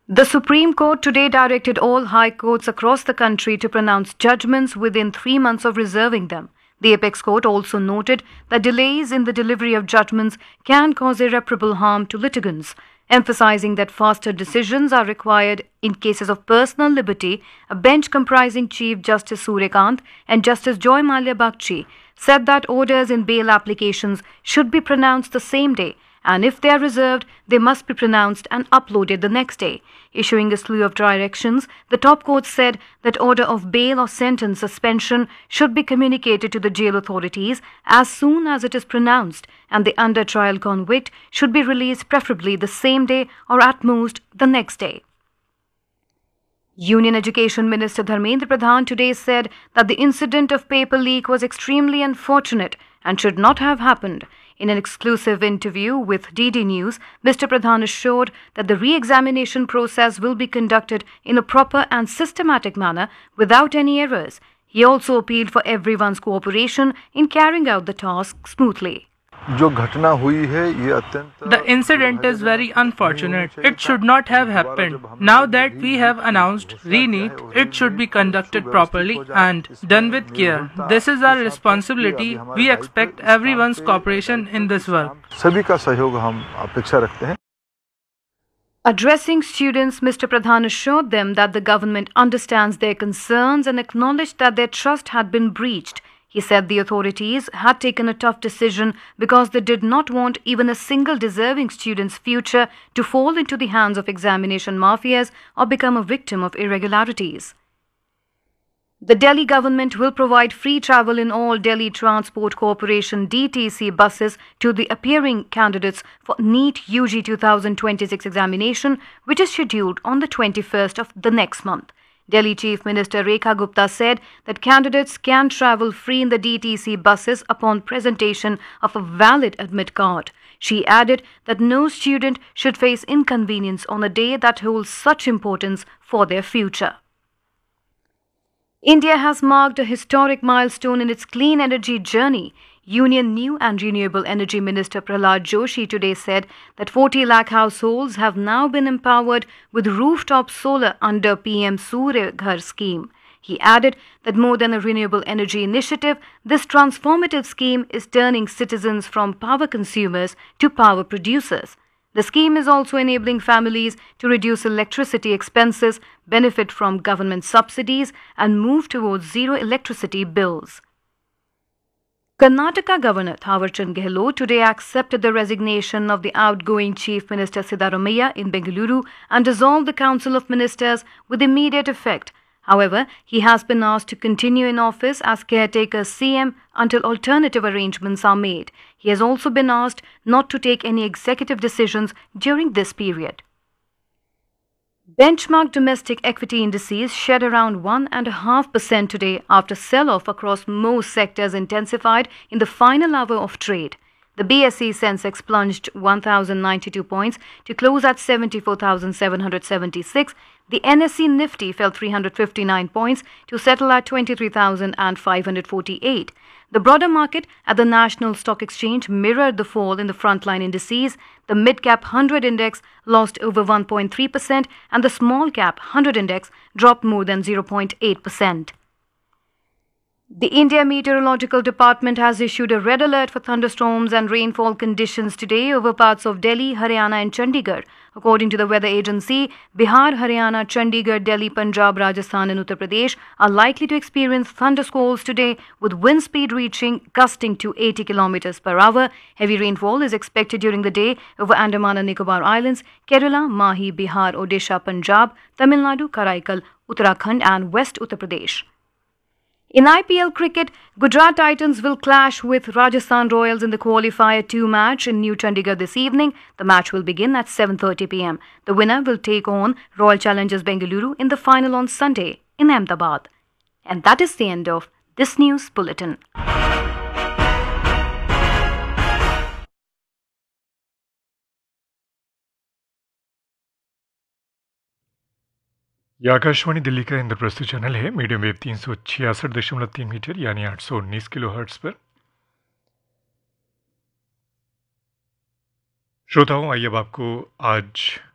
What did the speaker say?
The Supreme Court today directed all high courts across the country to pronounce judgments within 3 months of reserving them. The apex court also noted that delays in the delivery of judgments can cause irreparable harm to litigants. Emphasizing that faster decisions are required in cases of personal liberty, a bench comprising Chief Justice Suryakant and Justice Joy Malia Bagchi said that orders in bail applications should be pronounced the same day, and if they are reserved, they must be pronounced and uploaded the next day. Issuing a slew of directions, the top court said that order of bail or sentence suspension should be communicated to the jail authorities as soon as it is pronounced, and the under trial convict should be released preferably the same day or at most the next day. Union Education Minister Dharmendra Pradhan today said that the incident of paper leak was extremely unfortunate and should not have happened. In an exclusive interview with DD News, Mr. Pradhan assured that the re-examination process will be conducted in a proper and systematic manner without any errors. He also appealed for everyone's cooperation in carrying out the task smoothly. The incident is very unfortunate. It should not have happened. Now that we have announced re-NEET, it should be conducted properly and done with care. This is our responsibility. We expect everyone's cooperation in this work. Addressing students, Mr. Pradhan assured them that the government understands their concerns and acknowledged that their trust had been breached. He said the authorities had taken a tough decision because they did not want even a single deserving student's future to fall into the hands of examination mafias or become a victim of irregularities. The Delhi government will provide free travel in all Delhi Transport Corporation DTC buses to the appearing candidates for NEET UG 2026 examination, which is scheduled on the 21st of the next month. Delhi Chief Minister Rekha Gupta said that candidates can travel free in the DTC buses upon presentation of a valid admit card. She added that no student should face inconvenience on a day that holds such importance for their future. India has marked a historic milestone in its clean energy journey. Union New and Renewable Energy Minister Prahlad Joshi today said that 40 lakh households have now been empowered with rooftop solar under PM Surya Ghar scheme. He added that more than a renewable energy initiative, this transformative scheme is turning citizens from power consumers to power producers. The scheme is also enabling families to reduce electricity expenses, benefit from government subsidies, and move towards zero electricity bills. Karnataka Governor Thawarchand Gehlot today accepted the resignation of the outgoing Chief Minister Siddaramaiah in Bengaluru and dissolved the Council of Ministers with immediate effect. However, he has been asked to continue in office as caretaker CM until alternative arrangements are made. He has also been asked not to take any executive decisions during this period. Benchmark domestic equity indices shed around 1.5% today after sell-off across most sectors intensified in the final hour of trade. The BSE Sensex plunged 1,092 points to close at 74,776. The NSE Nifty fell 359 points to settle at 23,548. The broader market at the National Stock Exchange mirrored the fall in the frontline indices. The mid-cap 100 index lost over 1.3% and the small-cap 100 index dropped more than 0.8%. The India Meteorological Department has issued a red alert for thunderstorms and rainfall conditions today over parts of Delhi, Haryana and Chandigarh. According to the weather agency, Bihar, Haryana, Chandigarh, Delhi, Punjab, Rajasthan and Uttar Pradesh are likely to experience thundersqualls today with wind speed gusting to 80 km per hour. Heavy rainfall is expected during the day over Andaman and Nicobar Islands, Kerala, Mahi, Bihar, Odisha, Punjab, Tamil Nadu, Karaikal, Uttarakhand and West Uttar Pradesh. In IPL cricket, Gujarat Titans will clash with Rajasthan Royals in the Qualifier 2 match in New Chandigarh this evening. The match will begin at 7:30 p.m. The winner will take on Royal Challengers Bengaluru in the final on Sunday in Ahmedabad. And that is the end of this news bulletin. यह आकाशवाणी दिल्ली का Indraprastha channel है। Medium wave 366.3 metre यानी 819 kilo hertz पर। श्रोताओं, आइए अब आपको आज